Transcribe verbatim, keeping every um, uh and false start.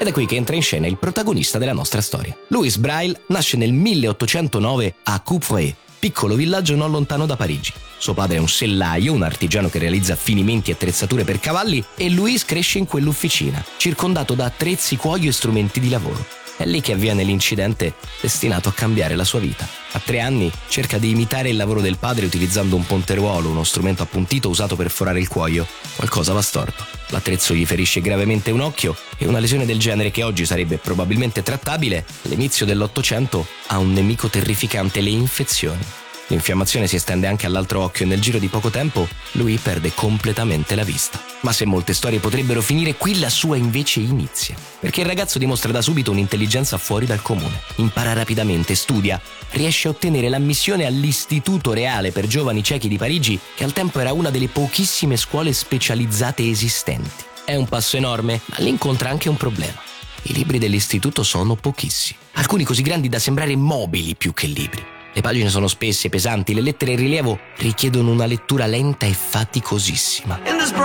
Ed è qui che entra in scena il protagonista della nostra storia. Louis Braille nasce nel milleottocentonove a Coupvray, piccolo villaggio non lontano da Parigi. Suo padre è un sellaio, un artigiano che realizza finimenti e attrezzature per cavalli, e Louis cresce in quell'officina, circondato da attrezzi, cuoio e strumenti di lavoro. È lì che avviene l'incidente destinato a cambiare la sua vita. A tre anni cerca di imitare il lavoro del padre utilizzando un ponteruolo, uno strumento appuntito usato per forare il cuoio. Qualcosa va storto. L'attrezzo gli ferisce gravemente un occhio e una lesione del genere, che oggi sarebbe probabilmente trattabile, all'inizio dell'Ottocento ha un nemico terrificante: le infezioni. L'infiammazione si estende anche all'altro occhio e nel giro di poco tempo lui perde completamente la vista. Ma se molte storie potrebbero finire qui, la sua invece inizia. Perché il ragazzo dimostra da subito un'intelligenza fuori dal comune. Impara rapidamente, studia, riesce a ottenere l'ammissione all'Istituto Reale per Giovani Ciechi di Parigi, che al tempo era una delle pochissime scuole specializzate esistenti. È un passo enorme, ma lì incontra anche un problema. I libri dell'istituto sono pochissimi, alcuni così grandi da sembrare mobili più che libri. Le pagine sono spesse, pesanti, le lettere in rilievo richiedono una lettura lenta e faticosissima.